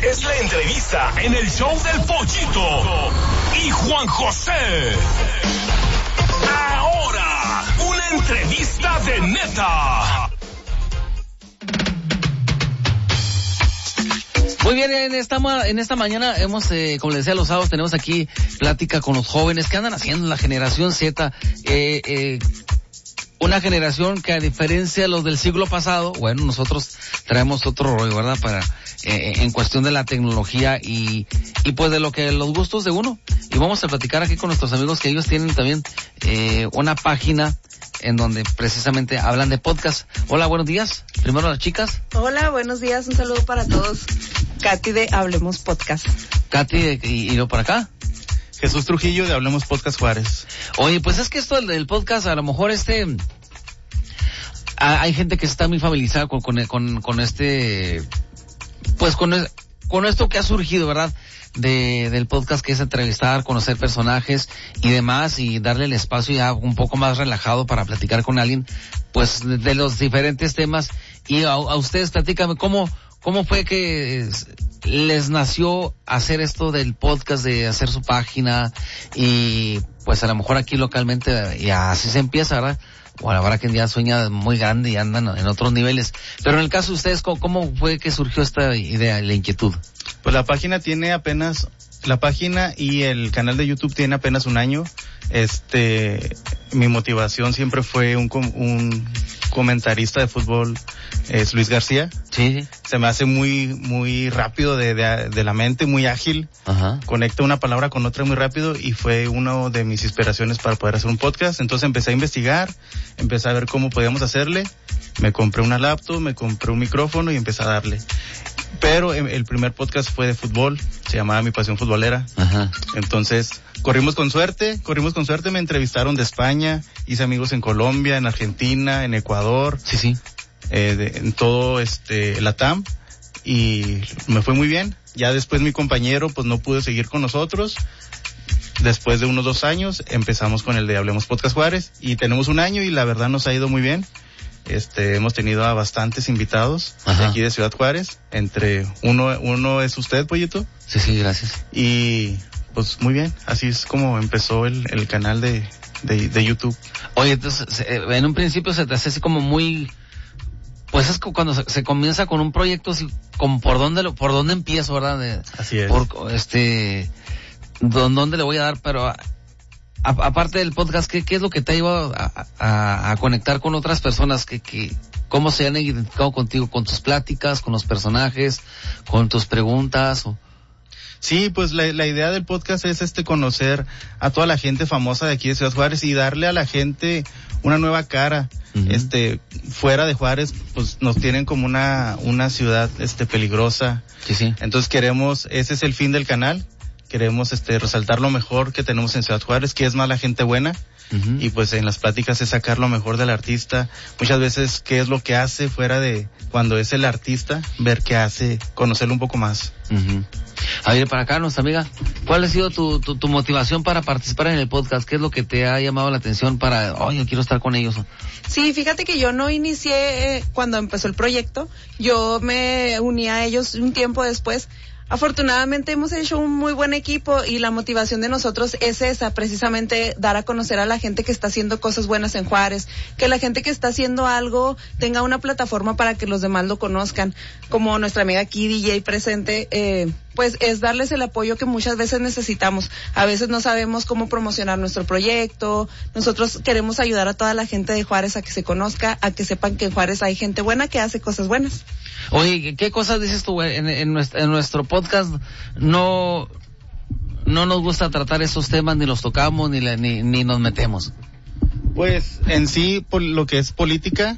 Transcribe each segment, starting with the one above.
es la entrevista en el show del Pollito y Juan José. Ahora, una entrevista de neta. Muy bien, en esta mañana hemos, como les decía, los sábados tenemos aquí plática con los jóvenes que andan haciendo la generación Z, una generación que a diferencia de los del siglo pasado, bueno, nosotros traemos otro rollo, ¿verdad? Para, en cuestión de la tecnología y pues de los gustos de uno. Y vamos a platicar aquí con nuestros amigos que ellos tienen también, una página en donde precisamente hablan de podcast. Hola, buenos días. Primero las chicas. Hola, buenos días. Un saludo para todos. Katy de Hablemos Podcast. Katy, y yo por acá. Jesús Trujillo de Hablemos Podcast Juárez. Oye, pues es que esto del podcast, a lo mejor hay gente que está muy familiarizada con esto que ha surgido, ¿verdad? Del podcast, que es entrevistar, conocer personajes y demás, y darle el espacio ya un poco más relajado para platicar con alguien, pues de los diferentes temas. Y a ustedes, platícame, ¿cómo fue que les nació hacer esto del podcast, de hacer su página? Y pues a lo mejor aquí localmente y así se empieza, ¿verdad? O a la verdad que ya sueña muy grande y andan en otros niveles. Pero en el caso de ustedes, ¿cómo fue que surgió esta idea, la inquietud? Pues la página y el canal de YouTube tiene apenas un año. Mi motivación siempre fue un comentarista de fútbol, es Luis García. Sí. Se me hace muy rápido de la mente, muy ágil. Ajá. Conecta una palabra con otra muy rápido y fue una de mis inspiraciones para poder hacer un podcast. Entonces empecé a investigar, empecé a ver cómo podíamos hacerle. Me compré una laptop, me compré un micrófono y empecé a darle. Pero el primer podcast fue de fútbol, se llamaba Mi Pasión Futbolera. Ajá. Entonces, corrimos con suerte, me entrevistaron de España, hice amigos en Colombia, en Argentina, en Ecuador. Sí. En todo Latam, y me fue muy bien. Ya después mi compañero pues no pudo seguir con nosotros. Después de unos 2 años empezamos con el de Hablemos Podcast Juárez y tenemos un año y la verdad nos ha ido muy bien. Hemos tenido a bastantes invitados. Ajá. De aquí de Ciudad Juárez. Entre uno es usted, Pollito. Sí, gracias. Y pues muy bien, así es como empezó el canal de YouTube. Oye, entonces, en un principio se te hace así como muy, pues es cuando se comienza con un proyecto así, como por dónde empiezo, ¿verdad? Así es. ¿Dónde le voy a dar? Pero aparte del podcast, ¿qué es lo que te ha llevado a conectar con otras personas? ¿Cómo se han identificado contigo? ¿Con tus pláticas, con los personajes, con tus preguntas? Sí, pues la idea del podcast es conocer a toda la gente famosa de aquí de Ciudad Juárez y darle a la gente una nueva cara. Uh-huh. Fuera de Juárez, pues nos tienen como una ciudad peligrosa. Sí. Entonces ese es el fin del canal. Queremos resaltar lo mejor que tenemos en Ciudad Juárez, que es más la gente buena. Uh-huh. Y pues en las pláticas es sacar lo mejor del artista. Muchas veces qué es lo que hace fuera de cuando es el artista, ver qué hace, conocerlo un poco más. Uh-huh. A ver, para acá, nuestra amiga, ¿cuál ha sido tu motivación para participar en el podcast? ¿Qué es lo que te ha llamado la atención para, yo quiero estar con ellos? Sí, fíjate que yo no inicié cuando empezó el proyecto, yo me uní a ellos un tiempo después. Afortunadamente hemos hecho un muy buen equipo y la motivación de nosotros es esa, precisamente dar a conocer a la gente que está haciendo cosas buenas en Juárez, que la gente que está haciendo algo tenga una plataforma para que los demás lo conozcan, como nuestra amiga aquí, DJ presente, pues es darles el apoyo que muchas veces necesitamos. A veces no sabemos cómo promocionar nuestro proyecto, nosotros queremos ayudar a toda la gente de Juárez a que se conozca, a que sepan que en Juárez hay gente buena que hace cosas buenas. Oye, ¿qué cosas dices tú, güey? En nuestro podcast no nos gusta tratar esos temas, ni los tocamos, ni nos metemos. Pues en sí, por lo que es política,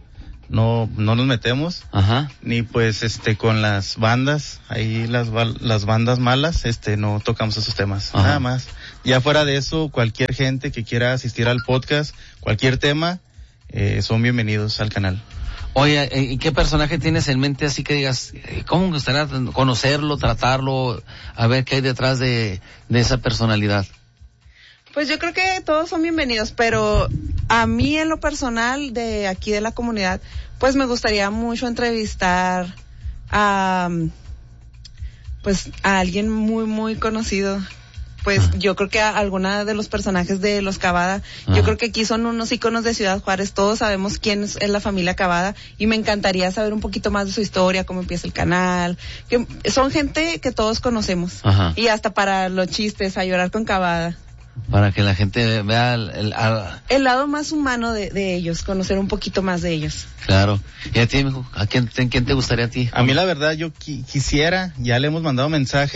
no nos metemos. Ajá. Ni pues con las bandas, ahí las bandas malas, no tocamos esos temas. Ajá. Nada más. Ya fuera de eso, cualquier gente que quiera asistir al podcast, cualquier tema, son bienvenidos al canal. Oye, ¿y qué personaje tienes en mente así que digas, cómo me gustaría conocerlo, tratarlo, a ver qué hay detrás de esa personalidad? Pues yo creo que todos son bienvenidos, pero a mí en lo personal de aquí de la comunidad, pues me gustaría mucho entrevistar a pues a alguien muy, muy conocido. Pues yo creo que a alguna de los personajes de los Cavada, yo creo que aquí son unos íconos de Ciudad Juárez, todos sabemos quién es la familia Cavada y me encantaría saber un poquito más de su historia, cómo empieza el canal, que son gente que todos conocemos. Ajá. Y hasta para los chistes, a llorar con Cavada. Para que la gente vea el lado más humano de ellos, conocer un poquito más de ellos. Claro. ¿Y a ti, mijo? ¿Quién te gustaría a ti? A mí la verdad yo quisiera, ya le hemos mandado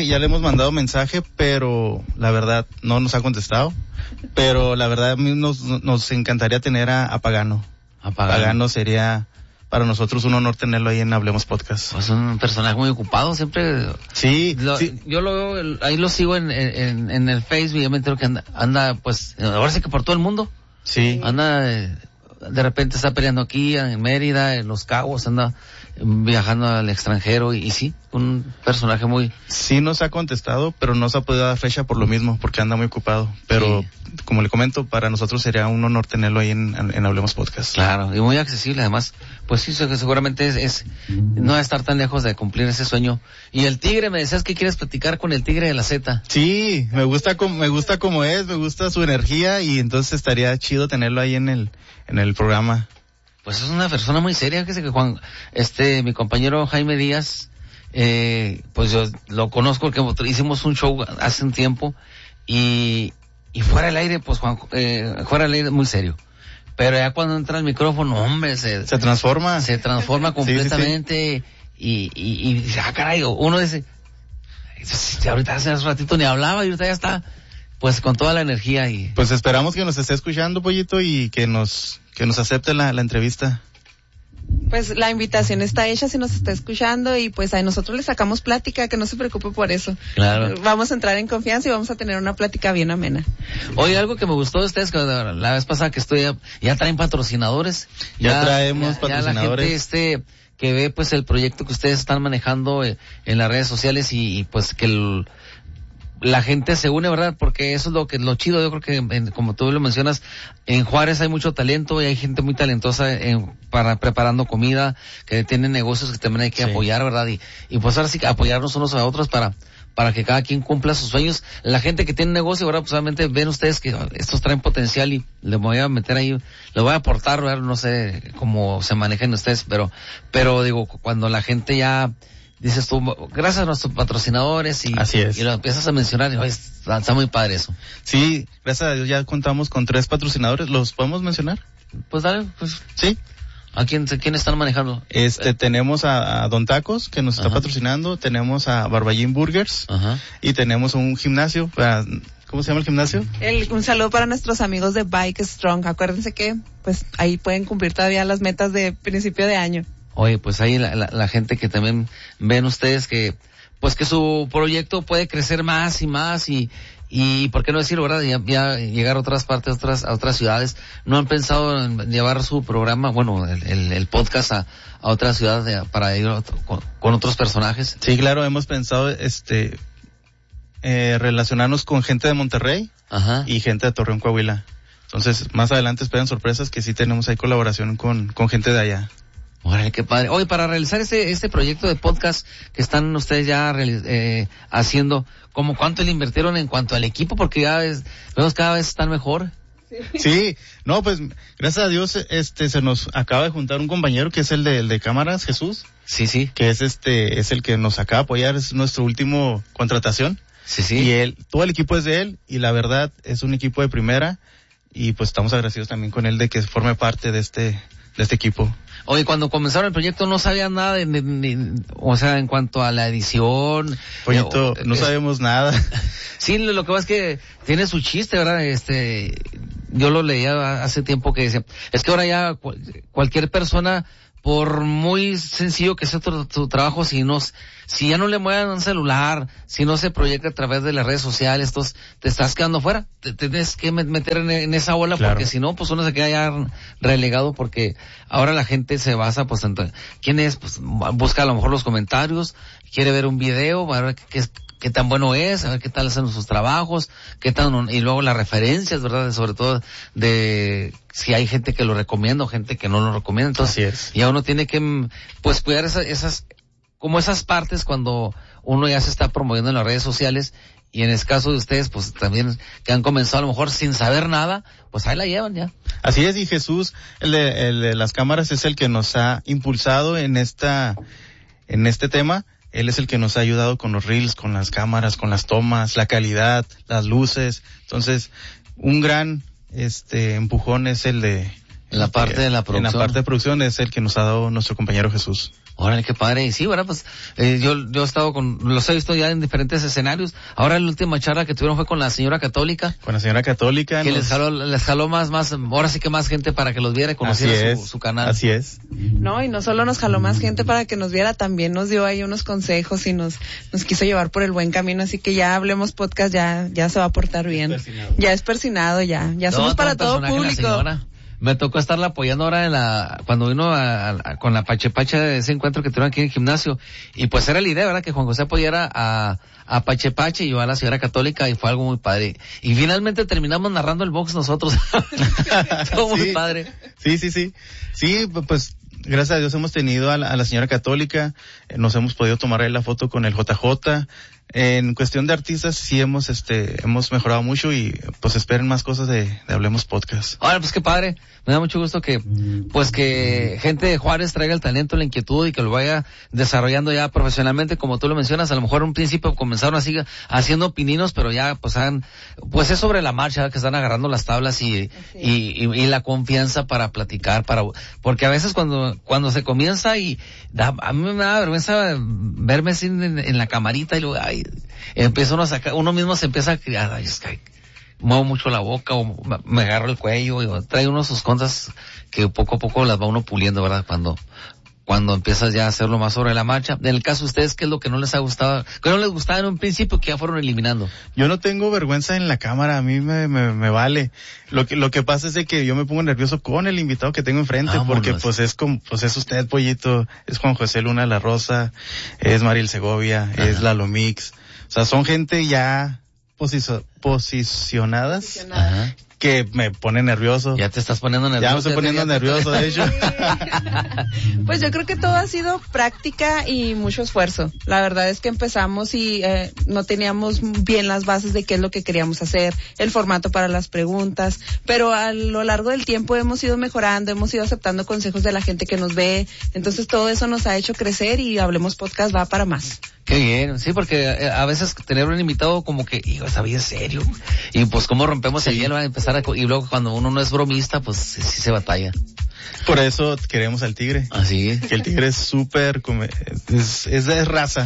mensaje, pero la verdad no nos ha contestado. Pero la verdad a mí nos encantaría tener a Pagano. Pagano sería para nosotros un honor tenerlo ahí en Hablemos Podcast. Pues un personaje muy ocupado, siempre. Sí. Yo lo veo, ahí lo sigo en el Facebook y yo me entero que anda, pues, ahora sí que por todo el mundo. Sí. Anda, de repente está peleando aquí, en Mérida, en Los Cabos, anda viajando al extranjero y sí, un personaje muy... Sí nos ha contestado, pero no se ha podido dar fecha por lo mismo, porque anda muy ocupado. Pero, como le comento, para nosotros sería un honor tenerlo ahí en Hablemos Podcast. Claro, y muy accesible además. Pues sí, seguramente no va a estar tan lejos de cumplir ese sueño. Y el Tigre, me decías que quieres platicar con el Tigre de la Z. Sí, me gusta como es, me gusta su energía y entonces estaría chido tenerlo ahí en el programa. Pues es una persona muy seria, que mi compañero Jaime Díaz, pues yo lo conozco porque hicimos un show hace un tiempo y fuera del aire, pues fuera del aire muy serio. Pero ya cuando entra el micrófono, hombre, se transforma. Se transforma completamente. Sí. Y caray, uno dice, ahorita hace un ratito ni hablaba y ahorita ya está, pues con toda la energía y... Pues esperamos que nos esté escuchando, Pollito, y que nos acepte la entrevista. Pues la invitación está hecha si nos está escuchando y pues a nosotros le sacamos plática, que no se preocupe por eso. Claro. Vamos a entrar en confianza y vamos a tener una plática bien amena. Oye, algo que me gustó de ustedes, que la vez pasada que estoy, ya traen patrocinadores. Ya traemos patrocinadores. Ya la gente que ve pues el proyecto que ustedes están manejando en las redes sociales y pues que la gente se une, ¿verdad? Porque eso es lo chido. Yo creo que, como tú lo mencionas, en Juárez hay mucho talento y hay gente muy talentosa preparando comida, que tienen negocios que también hay que apoyar, ¿verdad? Y pues ahora sí que apoyarnos unos a otros para que cada quien cumpla sus sueños. La gente que tiene negocio, ¿verdad? Pues obviamente ven ustedes que estos traen potencial y le voy a meter ahí, le voy a aportar, ¿verdad? No sé cómo se manejan ustedes, pero digo, cuando la gente ya... Dices tú, gracias a nuestros patrocinadores Así es. Y lo empiezas a mencionar y está muy padre eso. Sí, gracias a Dios ya contamos con 3 patrocinadores, ¿los podemos mencionar? Pues dale, pues. Sí. ¿A quién están manejando? Tenemos a Don Tacos, que nos está patrocinando, tenemos a Barballín Burgers, y tenemos un gimnasio, ¿cómo se llama el gimnasio? Un saludo para nuestros amigos de Bike Strong, acuérdense que pues ahí pueden cumplir todavía las metas de principio de año. Oye, pues ahí la gente que también ven ustedes que pues que su proyecto puede crecer más y por qué no decirlo, ¿verdad? Ya llegar a otras partes, a otras ciudades. ¿No han pensado en llevar su programa, bueno, el podcast a otra ciudad para ir con otros personajes? Sí, claro, hemos pensado relacionarnos con gente de Monterrey y gente de Torreón, Coahuila. Entonces, más adelante esperan sorpresas que sí tenemos ahí colaboración con gente de allá. Órale, qué padre. Oye, para realizar este proyecto de podcast que están ustedes ya haciendo, ¿cómo cuánto le invirtieron en cuanto al equipo? Porque vemos cada vez están mejor. Sí, no, pues gracias a Dios se nos acaba de juntar un compañero que es el de cámaras, Jesús. Sí. Que es el que nos acaba de apoyar, es nuestro último contratación. Sí. Y todo el equipo es de él y la verdad es un equipo de primera y pues estamos agradecidos también con él de que forme parte de este equipo. Oye, cuando comenzaron el proyecto no sabían nada o sea, en cuanto a la edición. Proyecto, no sabemos nada. Sí, lo que pasa es que tiene su chiste, ¿verdad? Yo lo leía hace tiempo que decía, es que ahora ya cualquier persona, por muy sencillo que sea tu trabajo, si ya no le mueven un celular, si no se proyecta a través de las redes sociales, te estás quedando fuera. Te tienes que meter en esa ola, claro. Porque si no, pues uno se queda ya relegado, porque ahora la gente se basa, pues, en quién es, pues, busca a lo mejor los comentarios, quiere ver un video, a ver qué tan bueno es, a ver qué tal hacen sus trabajos, y luego las referencias, ¿verdad? Sobre todo de si hay gente que lo recomienda o gente que no lo recomienda. Entonces, así es. Ya uno tiene que, pues, cuidar esas partes cuando uno ya se está promoviendo en las redes sociales, y en el caso de ustedes, pues también que han comenzado a lo mejor sin saber nada, pues ahí la llevan ya. Así es, y Jesús, el de las cámaras, es el que nos ha impulsado en este tema. Él es el que nos ha ayudado con los reels, con las cámaras, con las tomas, la calidad, las luces. Entonces, un gran empujón es el de en la parte de la producción. En la parte de producción es el que nos ha dado nuestro compañero Jesús. Órale, qué padre. Y sí, ¿verdad? Pues yo he estado los he visto ya en diferentes escenarios. Ahora la última charla que tuvieron fue con la señora católica. Con la señora católica. Que les jaló más, ahora sí que más gente para que los viera y conociera su canal. Así es. No, y no solo nos jaló más gente para que nos viera, también nos dio ahí unos consejos y nos quiso llevar por el buen camino, así que ya Hablemos Podcast ya se va a portar bien. Ya es persinado, ya somos para todo público. Me tocó estarla apoyando ahora cuando vino con la Pachepache de ese encuentro que tuvieron aquí en el gimnasio. Y pues era la idea, ¿verdad? Que Juan José apoyara a Pachepache y yo a la señora católica, y fue algo muy padre. Y finalmente terminamos narrando el box nosotros. Todo muy padre. Sí. Sí, pues gracias a Dios hemos tenido a la señora católica, nos hemos podido tomar ahí la foto con el JJ. En cuestión de artistas sí hemos mejorado mucho, y pues esperen más cosas de Hablemos Podcast. Ahora, pues qué padre. Me da mucho gusto que gente de Juárez traiga el talento, la inquietud, y que lo vaya desarrollando ya profesionalmente, como tú lo mencionas. A lo mejor en un principio comenzaron así haciendo pininos, pero ya pues es sobre la marcha que están agarrando las tablas y la confianza para platicar, porque a veces cuando se comienza a mí me da vergüenza verme así en la camarita, y luego empieza uno mismo se empieza a muevo mucho la boca, o me agarro el cuello, y trae uno sus cosas que poco a poco las va uno puliendo, ¿verdad? Cuando empiezas ya a hacerlo más sobre la marcha. En el caso de ustedes, ¿qué es lo que no les ha gustado? ¿Qué no les gustaba en un principio que ya fueron eliminando? Yo no tengo vergüenza en la cámara, a mí me vale. Lo que pasa es de que yo me pongo nervioso con el invitado que tengo enfrente, porque pues es usted, Pollito, es Juan José Luna La Rosa, es Mariel Segovia, ajá, es Lalo Mix. O sea, son gente ya posicionadas. Ajá. Que me pone nervioso. Ya te estás poniendo nervioso. Ya me estoy poniendo nervioso, de hecho. Pues yo creo que todo ha sido práctica y mucho esfuerzo. La verdad es que empezamos y no teníamos bien las bases de qué es lo que queríamos hacer, el formato para las preguntas, pero a lo largo del tiempo hemos ido mejorando, hemos ido aceptando consejos de la gente que nos ve. Entonces todo eso nos ha hecho crecer, y Hablemos Podcast va para más. Qué bien, sí, porque a veces tener un invitado como que, hijo, está bien serio. Y pues cómo rompemos el hielo, y luego cuando uno no es bromista, pues sí se batalla. Por eso queremos al Tigre. Así. Que el Tigre es súper, es de raza.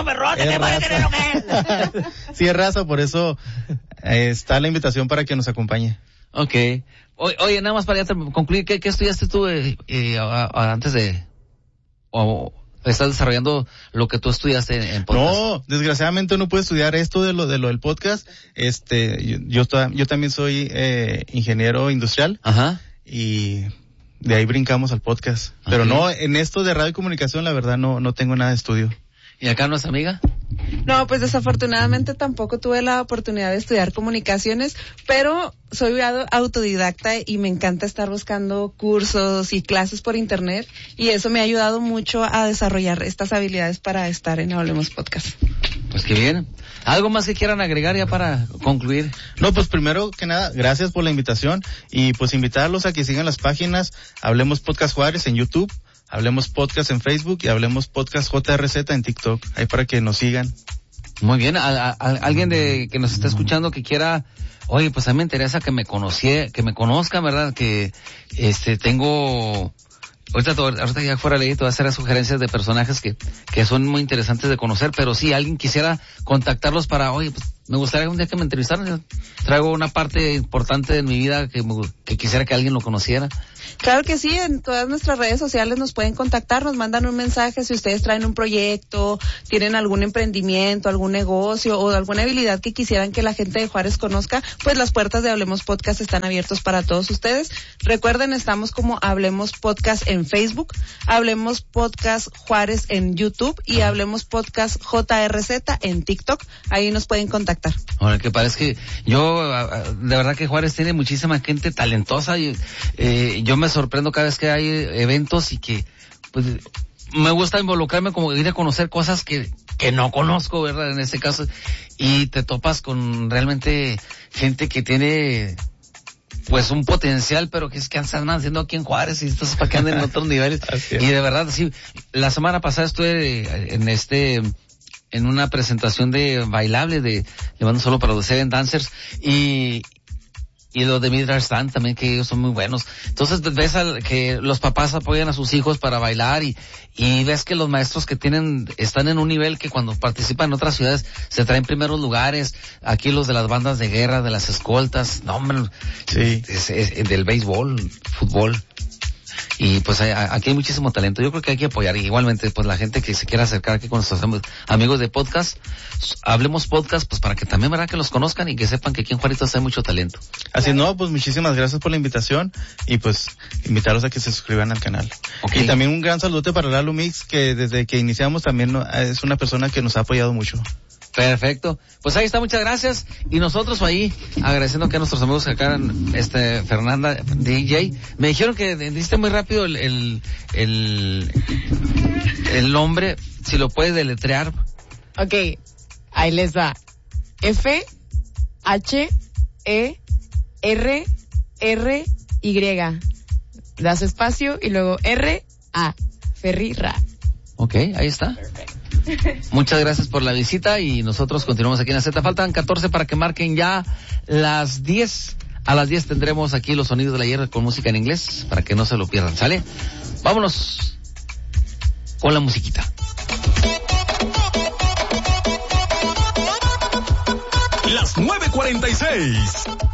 Sí, es raza, por eso está la invitación para que nos acompañe. Okay. Oye, nada más para ya concluir, ¿qué estudiaste tú antes de... ¿Estás desarrollando lo que tú estudiaste en podcast? No, desgraciadamente no puedo estudiar esto de lo del podcast. Yo también soy ingeniero industrial. Ajá. Y de ahí brincamos al podcast. Okay. Pero no, en esto de radio y comunicación, la verdad no tengo nada de estudio. ¿Y acá nuestra amiga? No, pues desafortunadamente tampoco tuve la oportunidad de estudiar comunicaciones, pero soy autodidacta y me encanta estar buscando cursos y clases por internet, y eso me ha ayudado mucho a desarrollar estas habilidades para estar en Hablemos Podcast. Pues qué bien. ¿Algo más que quieran agregar ya para concluir? No, pues primero que nada, gracias por la invitación, y pues invitarlos a que sigan las páginas Hablemos Podcast Juárez en YouTube, Hablemos Podcast en Facebook y Hablemos Podcast JRZ en TikTok, ahí para que nos sigan. Muy bien, alguien que nos está escuchando que quiera, oye, pues a mí me interesa que me conozcan, ¿verdad? Que tengo... Ahorita ya fuera ley, te voy a hacer las sugerencias de personajes que son muy interesantes de conocer, pero si alguien quisiera contactarlos para, oye, pues me gustaría un día que me entrevistaran, traigo una parte importante de mi vida que quisiera que alguien lo conociera. Claro que sí, en todas nuestras redes sociales nos pueden contactar, nos mandan un mensaje si ustedes traen un proyecto, tienen algún emprendimiento, algún negocio o alguna habilidad que quisieran que la gente de Juárez conozca, pues las puertas de Hablemos Podcast están abiertos para todos ustedes. Recuerden, estamos como Hablemos Podcast en Facebook, Hablemos Podcast Juárez en YouTube y Hablemos Podcast JRZ en TikTok. Ahí nos pueden contactar. Ahora, que parece que de verdad que Juárez tiene muchísima gente talentosa y yo me sorprendo cada vez que hay eventos y que pues me gusta involucrarme, como ir a conocer cosas que que no conozco, ¿verdad? En este caso, y te topas con realmente gente que tiene pues un potencial, pero que es que están haciendo aquí en Juárez y estos para que anden en otros niveles. Y de verdad, sí, la semana pasada estuve en una presentación de bailable de Llevando Solo para los Seven Dancers y los de Midrar Stand también, que ellos son muy buenos. Entonces ves que los papás apoyan a sus hijos para bailar y ves que los maestros que están en un nivel que cuando participan en otras ciudades se traen primeros lugares. Aquí los de las bandas de guerra, de las escoltas, no hombre, sí, del béisbol, fútbol. Y pues aquí hay muchísimo talento. Yo creo que hay que apoyar. Y igualmente, pues la gente que se quiera acercar aquí con nuestros amigos de podcast, Hablemos Podcast, pues para que también, ¿verdad?, que los conozcan y que sepan que aquí en Juaritos hay mucho talento. Así no, pues muchísimas gracias por la invitación y pues invitarlos a que se suscriban al canal. Okay. Y también un gran saludo para Lalo Mix, que desde que iniciamos también es una persona que nos ha apoyado mucho. Perfecto. Pues ahí está, muchas gracias. Y nosotros ahí, agradeciendo que a nuestros amigos que acá, Fernanda, DJ, me dijeron que diste muy rápido el nombre, si lo puedes deletrear. Ok, ahí les va. F-H-E-R-R-Y. Das espacio y luego R-A. Ferrira. Ok, ahí está. Muchas gracias por la visita y nosotros continuamos aquí en la Z. Faltan 14 para que marquen ya las 10. A las 10 tendremos aquí los sonidos de la hierba con música en inglés para que no se lo pierdan, ¿sale? Vámonos con la musiquita. Las 9:46.